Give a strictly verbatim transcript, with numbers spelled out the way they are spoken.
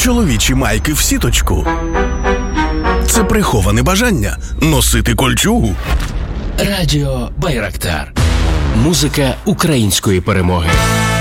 Чоловічі майки в сіточку. Це приховане бажання носити кольчугу. Радіо Байрактар. Музика української перемоги.